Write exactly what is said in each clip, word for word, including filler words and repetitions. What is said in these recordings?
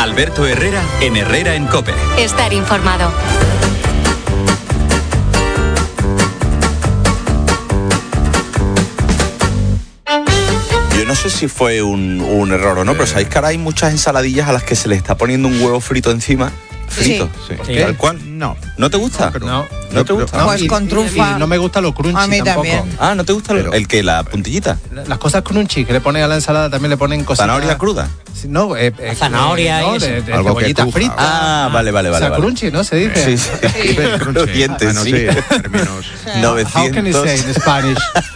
Alberto Herrera en Herrera en COPE. Estar informado. Yo no sé si fue un, un error o no, pero sabéis que ahora hay muchas ensaladillas a las que se le está poniendo un huevo frito encima. Frito, sí. sí. Tal cual. No. ¿No te gusta? No, pero, no. ¿No te gusta? No, Pues y, con trufa. Y no me gusta lo crunchy A mí tampoco. también. Ah, ¿no te gusta Pero- el que la puntillita? Las cosas crunchy que le ponen a la ensalada también le ponen cositas. ¿Zanahoria cruda? Sí, No, eh, eh, Zanahoria eh, no, y eso. de, de Algo que cebollita cruja. frita. Ah, vale, vale, O vale. sea, vale. crunchy, ¿no? Se dice. Sí, sí. Los dientes, Bueno, sí. sí, términos. How can you say in Spanish?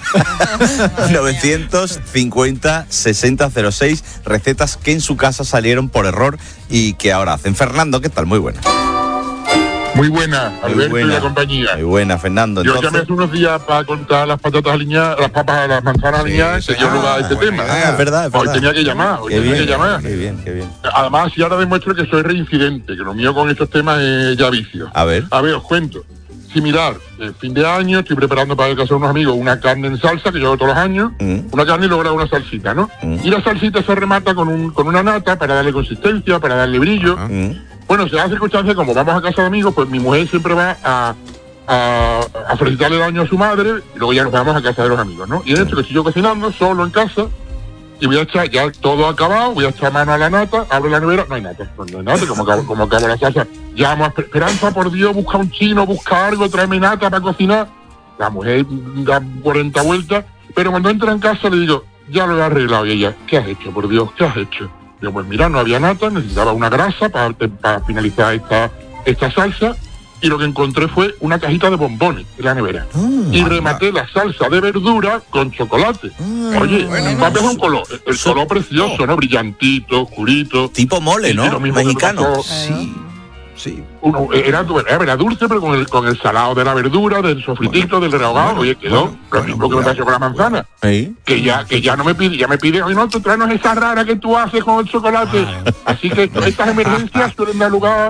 novecientos cincuenta sesenta cero seis, recetas que en su casa salieron por error y que ahora hacen. Fernando, ¿qué tal? Muy buena. Muy buena, Muy Alberto buena. y la compañía. Muy buena, Fernando. Yo Entonces... llamé hace unos días para contar las patatas aliñadas, las papas, las manzanas Sí, aliñadas, sí. que dio lugar a este Ah, tema. Ah, es verdad, es Hoy verdad. tenía que llamar, hoy Qué tenía bien, que llamar. qué bien, qué bien. Además, y ahora demuestro que soy reincidente, que lo mío con estos temas es ya vicio. A ver. A ver, os cuento. Similar, el fin de año, estoy preparando para el caso de unos amigos una carne en salsa, que yo hago todos los años, Mm. una carne y luego hago una salsita, ¿no? Mm. Y la salsita se remata con, un, con una nata para darle consistencia, para darle brillo. Ajá. Mm. Bueno, se da circunstancia como vamos a casa de amigos, pues mi mujer siempre va a, a, a felicitarle el año a su madre y luego ya nos vamos a casa de los amigos, ¿no? Y en esto que estoy yo cocinando, solo en casa, y voy a echar, ya todo acabado, voy a echar mano a la nata, abro la nevera, no hay nata, no, no hay nata, como acabo, como acabo la salsa. Llamo a Esperanza, por Dios, busca un chino, busca algo, tráeme nata para cocinar. La mujer da cuarenta vueltas, pero cuando entra en casa le digo, ya lo he arreglado. Y ella, ¿qué has hecho, por Dios? ¿Qué has hecho? Digo, pues mira, no había nata, necesitaba una grasa para, para finalizar esta, esta salsa, y lo que encontré fue una cajita de bombones en la nevera. y rematé la salsa de verdura con chocolate. Oye, bueno, va a pegar un color, el color precioso, ¿no? Brillantito, oscurito. Tipo mole, Y ¿no? lo mismo que Mexicano. pasó- Sí, sí. Uno, era, era dulce, pero con el, con el salado de la verdura, del sofritito, del rehogado. bueno, Oye, quedó bueno, lo bueno, mismo que me mira. pasó con la manzana. Sí. Que ya, que ya no me pide, ya me pide, oye, no, tú tráenos esa rara que tú haces con el chocolate. Así que estas emergencias suelen dar lugar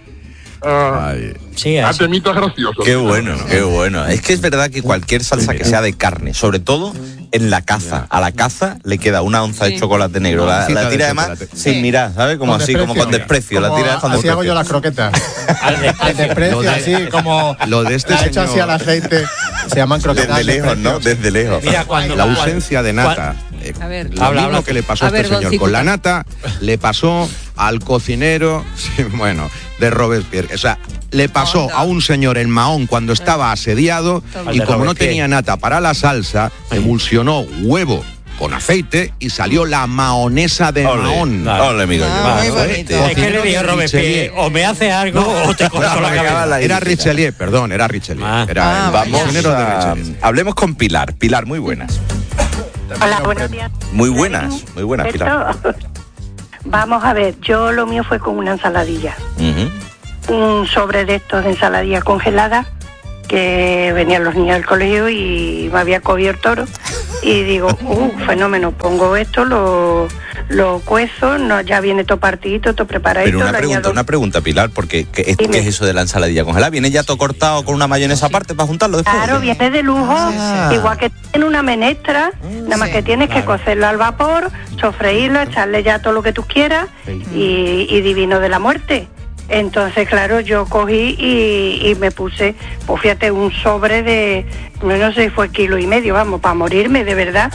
a, Ay, Sí, a así. temitas graciosos. Qué bueno, qué bueno. Es que es verdad que cualquier salsa que sea de carne, sobre todo en la caza, a la caza le queda una onza de Sí. chocolate negro. La, Una la oncita tira de además chocolate. sin Sí. mirar, ¿sabes? Como Con así, como con desprecio. La Como tira con así hago desprecio. yo las croquetas. Al desprecio. Al desprecio, Lo de- así como lo de este la echo así señor- al aceite. Se llaman croquetas. Desde al lejos, ¿no? desprecio. Desde lejos. Mira, cuando la ausencia de nata. eh, A ver. lo Habla, mismo habla. que le pasó a, A ver, este señor Doncito. con la nata, le pasó al cocinero, sí, bueno, de Robespierre. O sea, le pasó Onda. a un señor en Mahón cuando estaba asediado Al y de como no Robespierre. tenía nata para la salsa, emulsionó huevo con aceite y salió la mahonesa de Ole, Mahón. ole, amigo. Ah, yo. muy Ole, bonito. este. Es que le dije a Robespierre, o me hace algo o te corto la cabeza. Era Richelieu, perdón, era Richelieu. Ah. Era Ah, el Vamos cocinero de a, Richelieu. hablemos con Pilar. Pilar, muy buenas. Hola, buenos días. Muy buenas, muy buenas, Pilar. Esto- Vamos a ver, yo lo mío fue con una ensaladilla. Ujú. Un sobre de estos de ensaladilla congelada, que venían los niños del colegio y me había cogido el toro. Y digo, uh, fenómeno, pongo esto, lo, lo cuezo, no, ya viene todo partidito, todo preparadito. Pero una le pregunta, añado- una pregunta, Pilar, porque ¿qué, es, Dime. qué es eso de la ensaladilla congelada? ¿Viene ya todo cortado con una mayonesa aparte para juntarlo después? Claro, viene de lujo, Ah. igual que tiene una menestra, nada más Sí, que tienes que claro. cocerlo al vapor, sofreírlo, echarle ya todo lo que tú quieras y, y divino de la muerte. Entonces, claro, yo cogí y, y me puse, pues fíjate, un sobre de, no sé si fue kilo y medio, vamos, para morirme, de verdad.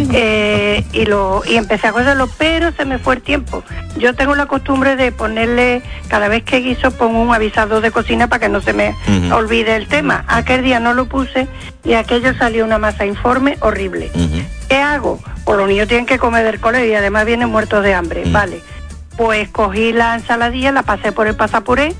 Eh, y lo y empecé a cocerlo, pero se me fue el tiempo. Yo tengo la costumbre de ponerle, cada vez que guiso, pongo un avisador de cocina para que no se me Ujú. olvide el tema. Aquel día no lo puse y aquello salió una masa informe horrible. Ujú. ¿Qué hago? Pues los niños tienen que comer del colegio y además vienen muertos de hambre, Mm. vale. Pues cogí la ensaladilla, la pasé por el pasapuré,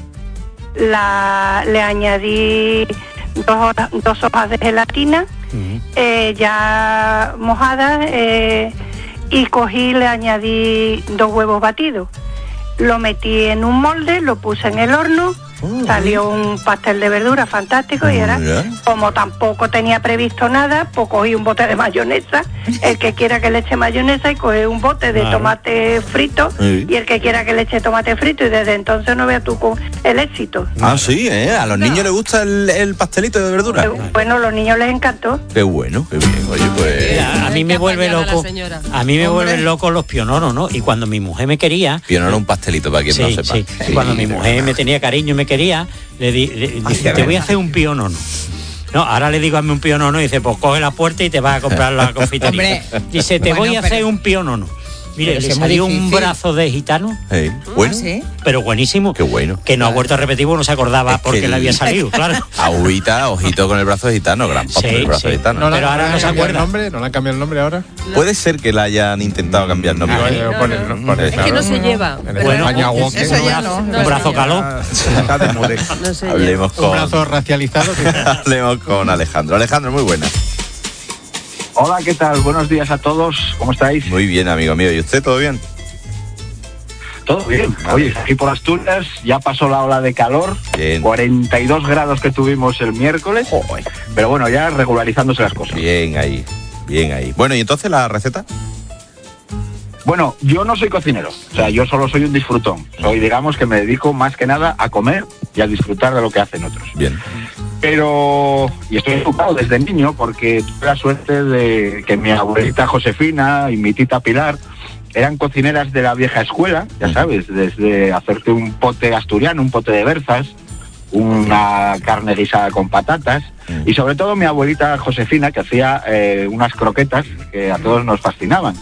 la, le añadí dos, horas- dos hojas de gelatina, eh, ya mojadas, eh, y cogí, le añadí dos huevos batidos. Lo metí en un molde, lo puse en el horno Uh-huh. Salió un pastel de verdura fantástico y era, yeah. como tampoco tenía previsto nada, pues cogí un bote de mayonesa, el que quiera que le eche mayonesa, y cogí un bote de claro. tomate frito, sí. y el que quiera que le eche tomate frito, y desde entonces no veas tú con el éxito. Ah, sí, ¿eh? A los no. niños les gusta el, el pastelito de verdura. Bueno, a los niños les encantó. Qué bueno, qué bien. Oye, pues... Mira, a mí me vuelve loco, a mí me vuelven locos los piononos, ¿no? Y cuando mi mujer me quería... Pionono un pastelito, para quien sí, no sepa. Sí, sí. Cuando mi mujer me tenía cariño y me quería, le, di, le dice, te voy a hacer un pionono. No, ahora le digo, hazme un pionono, y dice, pues coge la puerta y te vas a comprar la confitería. Dice, te bueno, voy a pero... hacer un pionono. Mire, le salió un brazo de gitano. Hey, bueno. ¿Sí? Pero buenísimo. Qué bueno. Que no ha vuelto a repetir, no se acordaba es porque el... le había salido, claro. Agüita, ojito con el brazo de gitano, gran papo sí, el brazo sí. de gitano. No, pero ahora no se acuerda. El nombre, ¿no le han cambiado el nombre ahora? No. Puede ser que la hayan intentado cambiar el nombre. No, no, no, poner, no, no. Poner, es claro, que no se lleva. En bueno, España, eso, eso ya no. Un brazo caló. Está de moda. No Hablemos con... Un brazo racializado. Hablemos con Alejandro. Alejandro, muy buena. Hola, ¿qué tal? Buenos días a todos. ¿Cómo estáis? Muy bien, amigo mío. ¿Y usted, todo bien? Todo bien. Oye, aquí por Asturias ya pasó la ola de calor, bien. cuarenta y dos grados que tuvimos el miércoles, oh, pero bueno, ya regularizándose las cosas. Bien ahí, bien ahí. Bueno, ¿y entonces la receta? Bueno, yo no soy cocinero, o sea, yo solo soy un disfrutón. Soy, digamos, que me dedico más que nada a comer y a disfrutar de lo que hacen otros. Bien. Pero, y estoy educado desde niño porque tuve la suerte de que mi abuelita Josefina y mi tita Pilar eran cocineras de la vieja escuela, ya sabes, desde hacerte un pote asturiano, un pote de berzas, una carne guisada con patatas, y sobre todo mi abuelita Josefina, que hacía eh, unas croquetas que a todos nos fascinaban.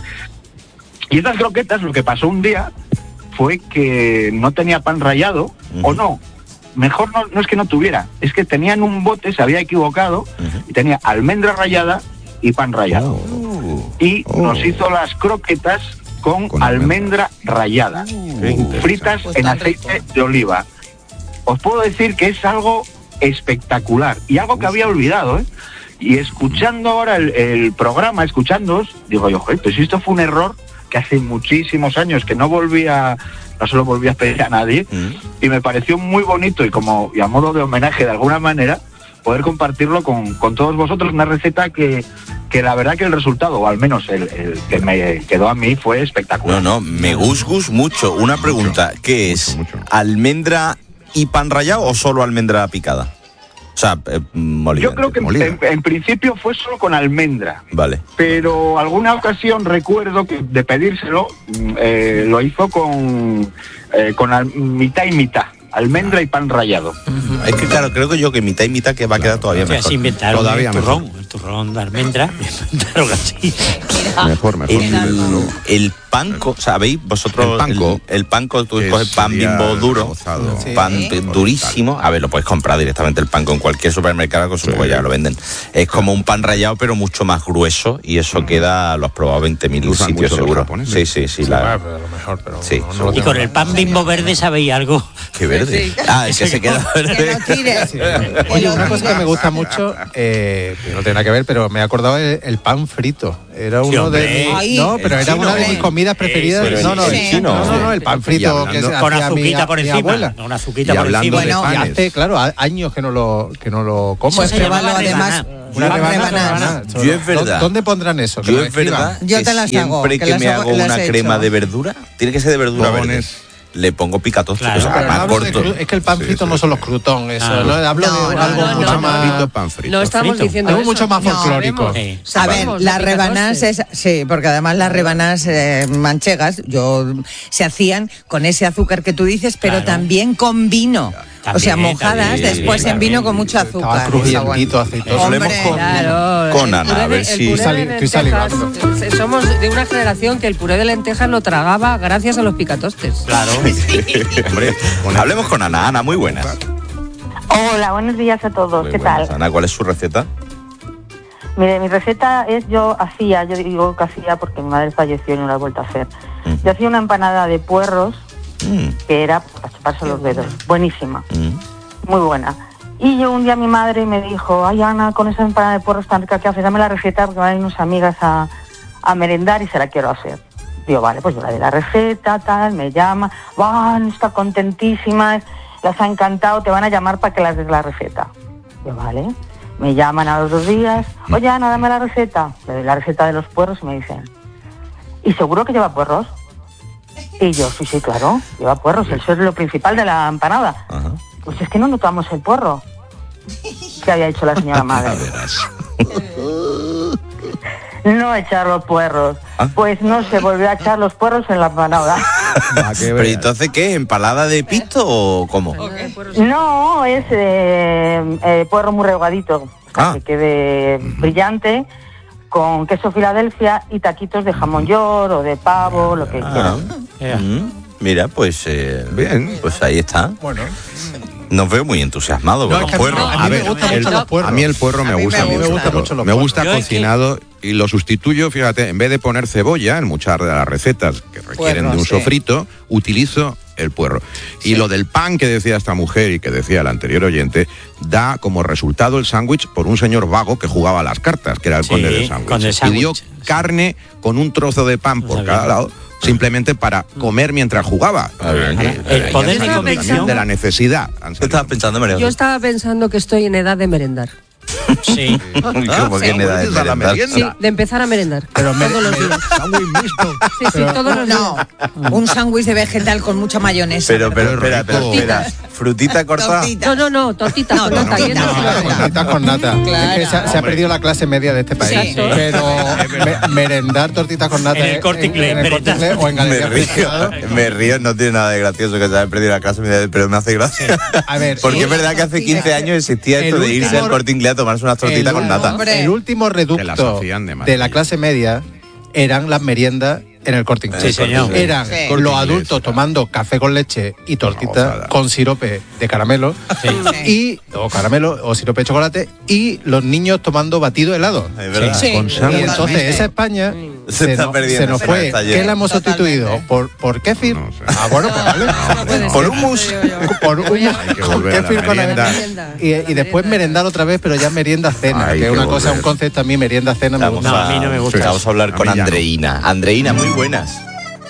Y estas croquetas, lo que pasó un día fue que no tenía pan rallado, uh-huh. o no, mejor no, no es que no tuviera, es que tenían un bote, se había equivocado, uh-huh. y tenía almendra rallada y pan rallado. Oh. Y oh. nos hizo las croquetas con, con almendra, almendra rallada, uh, fritas pues en aceite rico. de oliva. Os puedo decir que es algo espectacular y algo que había olvidado, ¿eh? Y escuchando ahora el, el programa, escuchándoos, digo yo, pues esto fue un error que hace muchísimos años que no volvía, no se lo volví a pedir a nadie, uh-huh. y me pareció muy bonito y como y a modo de homenaje de alguna manera poder compartirlo con, con todos vosotros, una receta que, que la verdad que el resultado, o al menos el, el que me quedó a mí, fue espectacular. No, no, me gusgus mucho. Una pregunta, mucho, ¿qué es? Mucho, mucho. ¿Almendra y pan rallado o solo almendra picada? O sea, eh, molida. Yo creo que en, en principio fue solo con almendra. Vale. Pero alguna ocasión recuerdo que de pedírselo, eh, lo hizo con, eh, con al, mitad y mitad. Almendra y pan rallado. Uh-huh. Es que claro, creo que yo que mitad y mitad que va a quedar todavía mejor. Se inventaron todavía el turrón, mejor. el turrón de almendra, inventaron así. Mejor, mejor. El, el panco, ¿sabéis? Vosotros, el panco, el, el panco tú coges pan Bimbo duro, sí. pan sí. durísimo. A ver, lo puedes comprar directamente el panco en cualquier supermercado, con su sí. ya lo venden. Es como un pan rallado, pero mucho más grueso, y eso queda, lo has probado veinte mil sitios seguro. Sí, sí, sí. sí la, va, pero a lo mejor, pero sí, no, no y con el pan Bimbo verde, ¿sabéis algo? ¿Qué verde? Sí. Ah, es que se queda verde. Que lo tires. Sí. Oye, una cosa que me gusta mucho, eh, no tiene nada que ver, pero me he acordado el, el pan frito. Era uno sí, de mis, no, pero era chino, una de mis comidas preferidas. Sí, no, no, el chino. No, no, no, el pan frito hablando, que se con hacía azuquita mi, por mi encima. Abuela. Con azuquita por encima. Bueno, y hace, claro, años que no lo que no lo como. Pues pruébalo además. Una rebanada. Yo es verdad. ¿Dónde pondrán eso? Yo es verdad. Yo te las hago. Siempre que me hago una crema de verdura, tiene que ser de verdura verde. Le pongo picatos, claro, o sea, más corto. Es que el pan frito sí, no son los croutons, eso, ah, ¿no? Hablo no, de no, algo no, mucho no, más no. pan frito. No estamos frito. diciendo algo eso. mucho más folclórico. No, sí. A ver, Sabemos, las rebanas, es, sí, porque además las rebanas eh, manchegas, yo se hacían con ese azúcar que tú dices, pero claro. también con vino. También, o sea, mojadas también, después también, en vino con mucho azúcar. Estaba crujientito, aceitoso. Hablemos con, claro, con Ana, a ver si... Estoy salivando. Somos de una generación que el puré de lentejas lo tragaba gracias a los picatostes. Claro. Hombre, hablemos con Ana. Ana, muy buenas. Hola, buenos días a todos. Muy ¿Qué buenas. tal? Ana, ¿cuál es su receta? Mire, mi receta es, yo hacía, yo digo que hacía porque mi madre falleció y no la he vuelto a hacer. Mm. Yo hacía una empanada de puerros, mm. que era para chuparse los dedos. Buenísima. Mm. Muy buena. Y yo un día mi madre me dijo, ay Ana, con esa empanada de puerros tan rica que haces, dame la receta porque van a ir unas amigas a, a merendar y se la quiero hacer. Digo, vale, pues yo le doy la receta, tal, me llama, van, está contentísima. las ha encantado, te van a llamar para que las des la receta. Yo, vale. Me llaman a los dos días, oye Ana, dame la receta. Le doy la receta de los puerros y me dicen, ¿y seguro que lleva puerros? Y yo, sí, sí, claro, lleva puerros, eso es lo principal de la empanada. Ajá. Pues es que no notamos el puerro que había hecho la señora madre. No echar los puerros. ¿Ah? Pues no se volvió a echar los puerros en la empanada. ¿Pero entonces qué? ¿Empalada de pisto o cómo? No, es eh, eh, puerro muy rehogadito, ah. que quede brillante, con queso Filadelfia y taquitos de jamón york o de pavo, lo que ah. quieran. Yeah. Mm, mira, pues eh, bien, pues ahí está. Bueno. Nos veo muy entusiasmado no, con los puerros. A, a, ver, el, a mí el puerro me gusta, me gusta mucho. mucho me gusta cocinado y lo sustituyo, fíjate, en vez de poner cebolla en muchas de las recetas que requieren puerro, de un sí. sofrito, utilizo el puerro. Sí. Y lo del pan que decía esta mujer y que decía el anterior oyente, da como resultado el sándwich por un señor vago que jugaba a las cartas, que era el sí, conde del sándwich. Pidió sí. carne con un trozo de pan por cada lado, simplemente para comer mientras jugaba. Ver, eh, el poder de convicción de la necesidad. ¿Qué estabas pensando, María? Yo estaba pensando que estoy en edad de merendar. Sí. ¿Cómo que en edad de merendar? Sí, de empezar a merendar. Pero todos me, los días. Sí, sí, todos los días. No, un sándwich de vegetal con mucha mayonesa. Pero, pero, espera, pero, espera. ¿Frutita cortada? Tortita. No, no, no, tortitas no, con nata. Tortita, no, no, tortitas con nata. Claro. Es que se ha, se ha perdido la clase media de este país. Sí. Pero me, merendar tortitas con nata en el Corte Inglés o en Galería me río, me río, no tiene nada de gracioso que se haya perdido la clase media, pero me hace gracia. A ver, porque sí, es verdad que hace quince años existía esto de irse al Corte Inglés a tomarse unas tortitas con nata. El último reducto de, de la clase media eran las meriendas en el Corte Inglés. Sí, señor. Eran sí. los adultos tomando café con leche y tortita con sirope de caramelo, sí. y o caramelo o sirope de chocolate, y los niños tomando batido helado. Es verdad. Sí. Con sal. Y entonces esa España se, se, no, se nos fue. ¿Qué la hemos sustituido? ¿Por, por kéfir? No sé. Ah, bueno, pues vale. No, por hummus. Por hummus con kéfir con la y, y después merendar otra vez, pero ya merienda cena, Ay, que es una cosa, volver. un concepto a mí, merienda cena me gusta. No, a mí no me gusta. Vamos a hablar con Andreina. Andreina, muy buenas.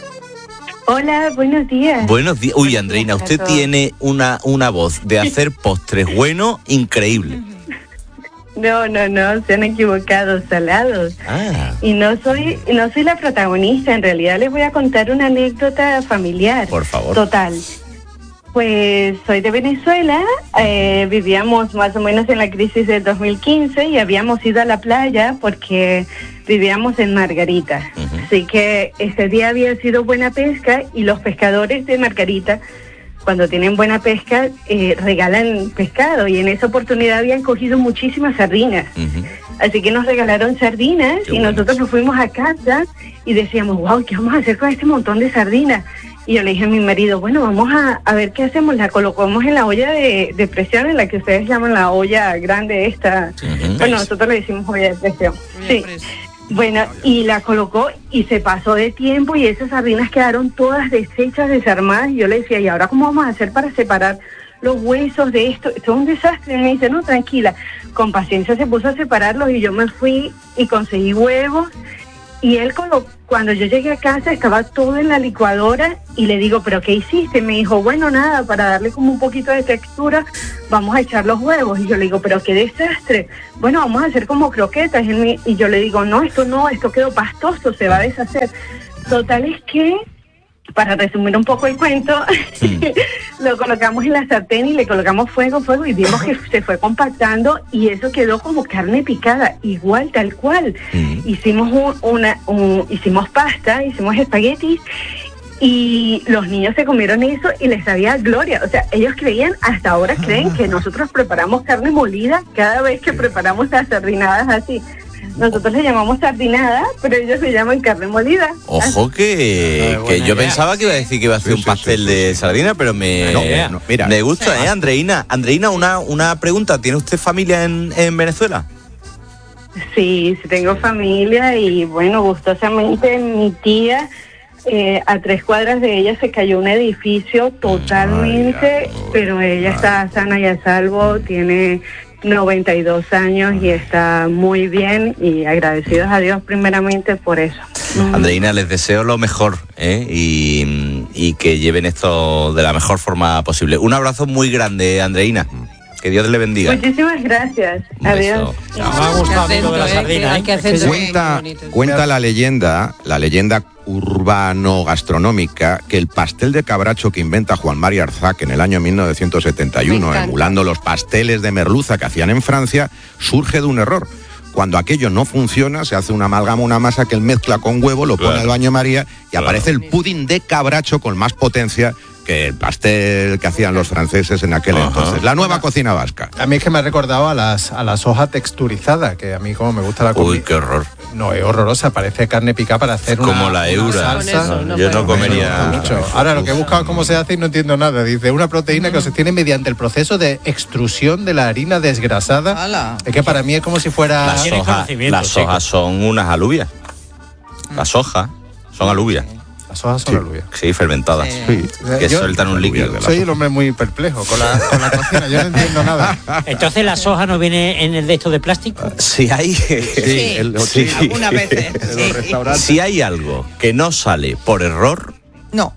Hola, buenos días. Buenos días. Uy, Andreina, usted tiene una, una voz de hacer postres buenos increíble. No, no, no, se han equivocado, salados. Ah. Y no soy, no soy la protagonista, en realidad les voy a contar una anécdota familiar. Por favor. Total. Pues soy de Venezuela, eh, vivíamos más o menos en la crisis del dos mil quince y habíamos ido a la playa porque vivíamos en Margarita. Uh-huh. Así que ese día había sido buena pesca y los pescadores de Margarita, cuando tienen buena pesca, eh, regalan pescado y en esa oportunidad habían cogido muchísimas sardinas. Uh-huh. Así que nos regalaron sardinas Qué y bueno. nosotros nos fuimos a casa y decíamos, wow, ¿qué vamos a hacer con este montón de sardinas? Y yo le dije a mi marido, bueno, vamos a, a ver qué hacemos. La colocamos en la olla de, de presión, en la que ustedes llaman la olla grande esta. Uh-huh. Bueno, nosotros le decimos olla de presión. Sí. Bueno, y la colocó y se pasó de tiempo y esas sardinas quedaron todas deshechas, desarmadas. Y yo le decía, ¿y ahora cómo vamos a hacer para separar los huesos de esto? Esto es un desastre. Y me dice, no, tranquila. Con paciencia se puso a separarlos y yo me fui y conseguí huevos. Y él, cuando yo llegué a casa, estaba todo en la licuadora y le digo, ¿pero qué hiciste? Me dijo, bueno, nada, para darle como un poquito de textura, vamos a echar los huevos. Y yo le digo, ¿pero qué desastre? Bueno, vamos a hacer como croquetas. Y yo le digo, no, esto no, esto quedó pastoso, se va a deshacer. Total es que, para resumir un poco el cuento, sí. lo colocamos en la sartén y le colocamos fuego, fuego y vimos que se fue compactando y eso quedó como carne picada, igual, tal cual. Mm. Hicimos un, una, un, hicimos pasta, hicimos espaguetis y los niños se comieron eso y les sabía gloria. O sea, ellos creían, hasta ahora creen que nosotros preparamos carne molida cada vez que preparamos las sardinadas así. Nosotros le llamamos sardinada, pero ellos se llaman carne molida. Ojo que, que yo idea. pensaba que iba a decir que iba a hacer sí, un pastel sí, sí, sí. de sardina, pero me, no, no, mira, me gusta, sí. ¿eh, Andreina? Andreina, una, una pregunta. ¿Tiene usted familia en, en Venezuela? Sí, sí tengo familia y, bueno, gustosamente mi tía, eh, a tres cuadras de ella se cayó un edificio totalmente, Ay, pero ella Ay. está sana y a salvo, tiene noventa y dos años y está muy bien y agradecidos a Dios primeramente por eso. Andreina, les deseo lo mejor, ¿eh? y, y que lleven esto de la mejor forma posible. Un abrazo muy grande, Andreina. Que Dios le bendiga. Muchísimas gracias. Adiós. Me ha gustado lo de la sardina, ¿eh? Cuenta, cuenta la leyenda, la leyenda urbano-gastronómica, que el pastel de cabracho que inventa Juan María Arzac en el año mil novecientos setenta y uno, emulando los pasteles de merluza que hacían en Francia, surge de un error. Cuando aquello no funciona, se hace una amalgama, una masa que él mezcla con huevo, lo pone al baño María y claro, aparece el pudding de cabracho con más potencia que el pastel que hacían los franceses en aquel Ajá. entonces. La nueva cocina vasca. A mí es que me ha recordado a las a la soja texturizada, que a mí como me gusta la comida. Uy, qué horror. No, es horrorosa, parece carne picada para hacer como una, la una eura. salsa. No, no, yo no comería mucho. Ahora, lo que he buscado cómo se hace y no entiendo nada. Dice, una proteína que se obtiene mediante el proceso de extrusión de la harina desgrasada. ¡Hala! Es que para mí es como si fuera... Las sojas la soja son unas alubias. Las sojas son alubias. Las sojas son sí. alubias. Sí, fermentadas. Sí. Que yo, sueltan un líquido. Soy el hombre muy perplejo con la, con la cocina, yo no entiendo nada. Entonces la soja no viene en el de esto de plástico. Si hay, sí, el, sí, sí. algunas veces. Sí. Si hay algo que no sale por error, no.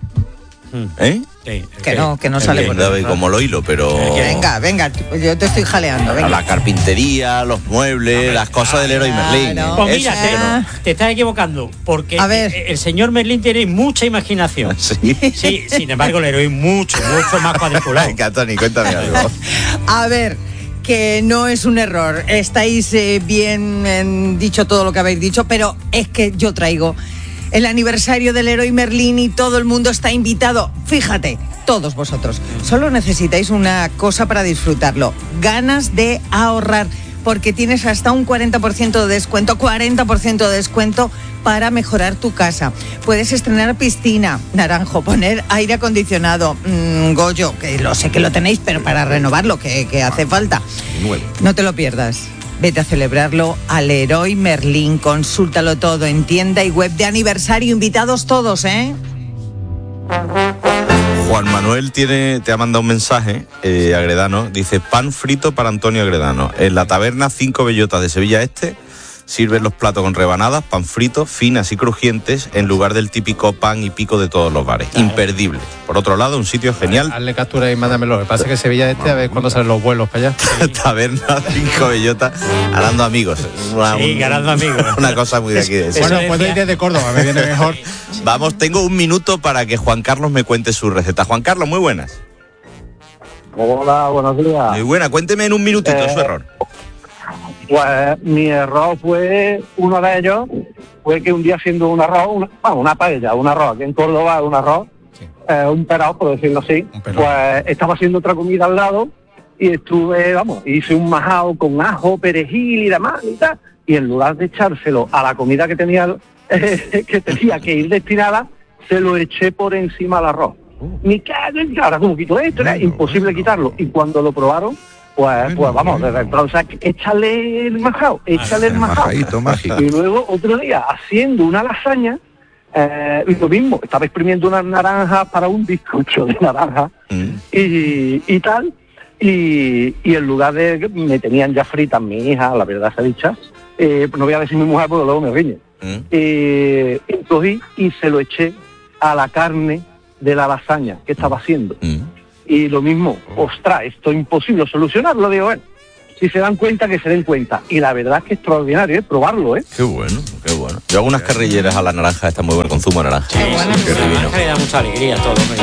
¿Eh? Sí, que no, que no sale bien, por error. Como lo hilo, pero... Venga, venga, yo te estoy jaleando. Venga. La carpintería, los muebles, las cosas del Leroy Merlin. No. Pues mira, te, no. te estás equivocando, porque a ver. el señor Merlin tiene mucha imaginación. Sí. Sí, sin embargo, el Leroy mucho, mucho más cuadriculado. Venga, Tony, cuéntame algo. A ver, que no es un error. Estáis eh, bien eh, dicho todo lo que habéis dicho, pero es que yo traigo el aniversario del Leroy Merlin y todo el mundo está invitado. Fíjate, todos vosotros. Solo necesitáis una cosa para disfrutarlo. Ganas de ahorrar, porque tienes hasta un cuarenta por ciento de descuento, cuarenta por ciento de descuento para mejorar tu casa. Puedes estrenar piscina, naranjo, poner aire acondicionado, mmm, Goyo, que lo sé que lo tenéis, pero para renovarlo, que, que hace falta. Nuevo. No te lo pierdas. Vete a celebrarlo al Leroy Merlin. Consúltalo todo en tienda y web de aniversario. Invitados todos, ¿eh? Juan Manuel tiene, te ha mandado un mensaje, eh, Agredano. Dice, pan frito para Antonio Agredano. En la taberna Cinco Bellotas de Sevilla Este sirven los platos con rebanadas, pan frito, finas y crujientes, en lugar del típico pan y pico de todos los bares. Claro. Imperdible. Por otro lado, un sitio genial. Hazle captura y mándamelo. Lo que pasa es que Sevilla Este, a ver cuándo salen los vuelos para allá. Sí. Taberna Cinco Bellotas, ganando amigos. Una, sí, ganando amigos. Una cosa muy de aquí. De bueno, puedo ir desde Córdoba, me viene mejor. Vamos, tengo un minuto para que Juan Carlos me cuente su receta. Juan Carlos, muy buenas. Hola, buenos días. Muy buena, cuénteme en un minutito eh... su error. Pues mi error fue, uno de ellos, fue que un día haciendo un arroz, una, bueno, una paella, un arroz, aquí en Córdoba un arroz, sí. eh, un perao, por decirlo así, pues estaba haciendo otra comida al lado y estuve, vamos, hice un majao con ajo, perejil y demás y tal, y en lugar de echárselo a la comida que tenía, eh, que tenía que ir destinada, se lo eché por encima al arroz. Uh. Me cago en cara, ¿cómo quito esto? Era bueno, imposible bueno. quitarlo. Y cuando lo probaron, Pues, pues vamos, desde entonces, échale el majao, échale el majao. Y luego, otro día, haciendo una lasaña, eh, lo mismo, estaba exprimiendo unas naranjas para un bizcocho de naranja mm. y, y tal, y, y en lugar de, me tenían ya fritas mi hija, la verdad se ha dicho, eh, no voy a decir mi mujer porque luego me riñe, mm. eh, y cogí y se lo eché a la carne de la lasaña que estaba haciendo. Mm. Y lo mismo, ostras, esto es imposible solucionarlo, digo, bueno, si se dan cuenta, que se den cuenta. Y la verdad es que es extraordinario, ¿eh? Probarlo, ¿eh? Qué bueno, qué bueno. Yo hago unas carrilleras a la naranja, está muy buen consumo de naranja. Qué bueno, la naranja le da mucha alegría a todo.